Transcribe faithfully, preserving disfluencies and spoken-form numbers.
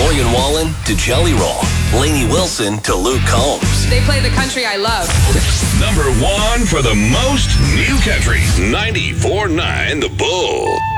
Morgan Wallen to Jelly Roll. Lainey Wilson to Luke Combs. They play the country I love. Number one for the most new country. ninety-four point nine The Bull.